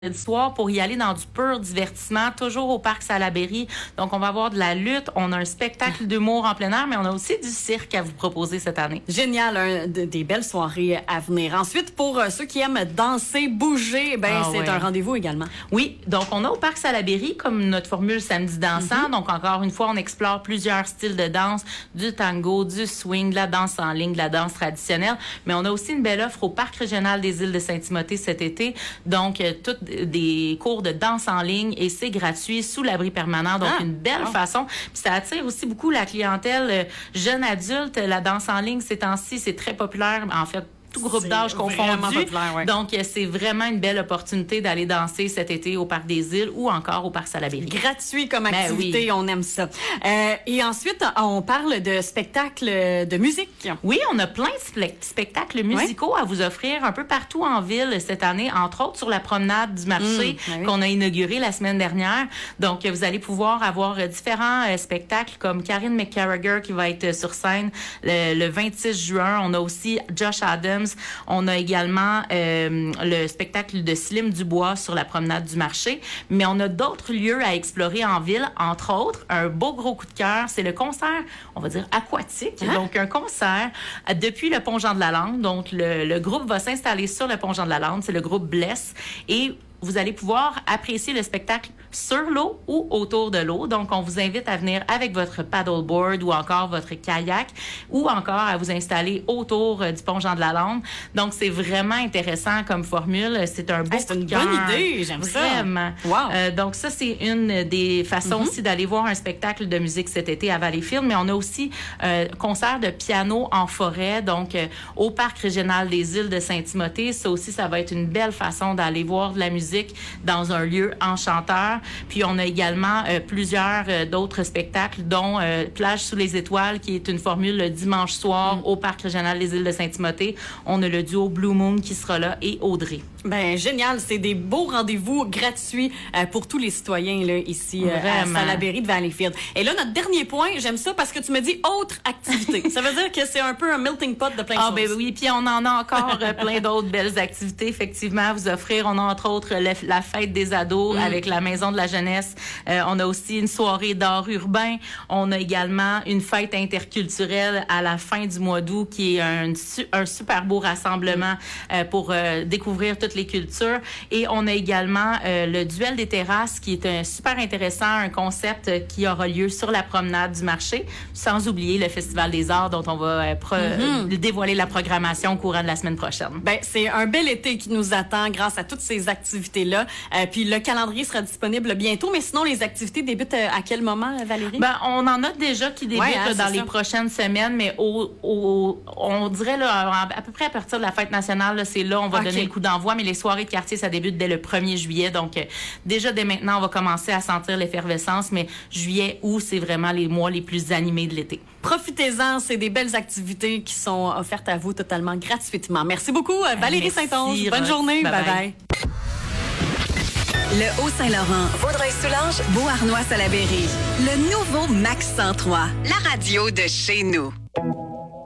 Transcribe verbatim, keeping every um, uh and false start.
Du soir pour y aller dans du pur divertissement, toujours au Parc Salaberry. Donc, on va avoir de la lutte, on a un spectacle d'humour en plein air, mais on a aussi du cirque à vous proposer cette année. Génial, un, de, des belles soirées à venir. Ensuite, pour euh, ceux qui aiment danser, bouger, ben Ah, c'est ouais. un rendez-vous également. Oui, donc on a au Parc Salaberry comme notre formule samedi dansant. Mm-hmm. Donc, encore une fois, on explore plusieurs styles de danse, du tango, du swing, de la danse en ligne, de la danse traditionnelle. Mais on a aussi une belle offre au Parc régional des îles de Saint-Timothée cet été. Donc, euh, toutes des cours de danse en ligne et c'est gratuit sous l'abri permanent. Donc, ah, une belle wow. façon. Puis ça attire aussi beaucoup la clientèle euh, jeune adulte. La danse en ligne, ces temps-ci, c'est très populaire. En fait, tout groupe d'âge confondu. Ouais. Donc, c'est vraiment une belle opportunité d'aller danser cet été au Parc des Îles ou encore au Parc Salaberry. Gratuit comme activité, ben oui. on aime ça. Euh, et ensuite, on parle de spectacles de musique. Oui, on a plein de spectacles musicaux ouais. à vous offrir un peu partout en ville cette année, entre autres sur la promenade du marché mmh, ben oui. qu'on a inauguré la semaine dernière. Donc, vous allez pouvoir avoir différents euh, spectacles comme Karine McCarragher qui va être sur scène le, le vingt-six juin. On a aussi Josh Adams. On a également euh, le spectacle de Slim Dubois sur la promenade du marché. Mais on a d'autres lieux à explorer en ville. Entre autres, un beau gros coup de cœur, c'est le concert, on va dire, aquatique. Hein? Donc, un concert depuis le pont Jean-de-la-Lande. Donc, le, le groupe va s'installer sur le pont Jean-de-la-Lande. C'est le groupe Bless. Et vous allez pouvoir apprécier le spectacle sur l'eau ou autour de l'eau. Donc, on vous invite à venir avec votre paddleboard ou encore votre kayak ou encore à vous installer autour du pont Jean-de-la-Lande. Donc, c'est vraiment intéressant comme formule. C'est un beau hey, C'est une bonne idée, j'aime ça. Vraiment. Wow. Euh, donc, ça, c'est une des façons mm-hmm. aussi d'aller voir un spectacle de musique cet été à Valleyfield. Mais on a aussi un euh, concert de piano en forêt, donc euh, au Parc régional des îles de Saint-Timothée. Ça aussi, ça va être une belle façon d'aller voir de la musique dans un lieu enchanteur. Puis on a également euh, plusieurs euh, d'autres spectacles, dont euh, Plage sous les étoiles, qui est une formule le dimanche soir mm. au Parc régional des îles de Saint-Timothée. On a le duo Blue Moon qui sera là et Audrey. Ben génial, c'est des beaux rendez-vous gratuits euh, pour tous les citoyens là ici euh, à Salaberry de Valleyfield. Et là notre dernier point, j'aime ça parce que tu me dis autre activité. Ça veut dire que c'est un peu un melting pot de plein de ah, choses. Ah ben oui, puis on en a encore euh, plein d'autres belles activités effectivement à vous offrir. On a entre autres le, la fête des ados mm. avec la Maison de la jeunesse. Euh, on a aussi une soirée d'art urbain. On a également une fête interculturelle à la fin du mois d'août qui est un, un super beau rassemblement mm. euh, pour euh, découvrir toutes les cultures. Et on a également euh, le duel des terrasses qui est un super intéressant, un concept qui aura lieu sur la promenade du marché, sans oublier le Festival des arts dont on va euh, pro- mm-hmm. dévoiler la programmation au courant de la semaine prochaine. Ben c'est un bel été qui nous attend grâce à toutes ces activités-là. Euh, puis le calendrier sera disponible bientôt, mais sinon les activités débutent à quel moment, Valérie? Ben on en a déjà qui débutent ouais, hein, là, dans les ça. prochaines semaines, mais au, au, on dirait là, à peu près à partir de la fête nationale, là, c'est là on va okay. donner le coup d'envoi, mais les soirées de quartier, ça débute dès le premier juillet. Donc, euh, déjà, dès maintenant, on va commencer à sentir l'effervescence, mais juillet, août, c'est vraiment les mois les plus animés de l'été. Profitez-en, c'est des belles activités qui sont offertes à vous totalement gratuitement. Merci beaucoup, Valérie Merci, Saint-Onge. Bonne journée. Bye-bye. Le Haut-Saint-Laurent, Vaudreuil-Soulanges, Beauharnois-Salaberry. Le nouveau Max cent trois, la radio de chez nous.